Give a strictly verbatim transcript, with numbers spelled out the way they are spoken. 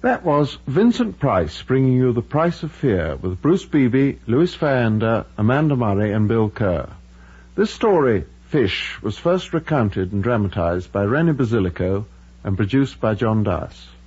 That was Vincent Price bringing you The Price of Fear with Bruce Beebe, Louis Fayenda, Amanda Murray and Bill Kerr. This story, Fish, was first recounted and dramatized by Rennie Basilico and produced by John Dias.